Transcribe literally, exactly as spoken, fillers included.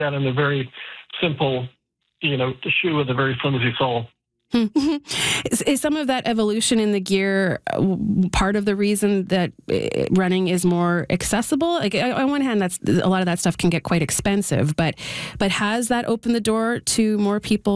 that in a very simple, you know, shoe with a very flimsy sole. is, is some of that evolution in the gear uh, part of the reason that uh, running is more accessible? Like, on one hand, that's a lot of that stuff can get quite expensive, but but has that opened the door to more people